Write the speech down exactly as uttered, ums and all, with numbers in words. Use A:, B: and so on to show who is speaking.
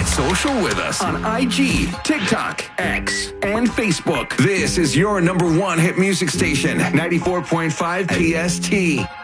A: Get social with us on I G, TikTok, X, and Facebook. This is your number one hit music station, ninety-four point five P S T.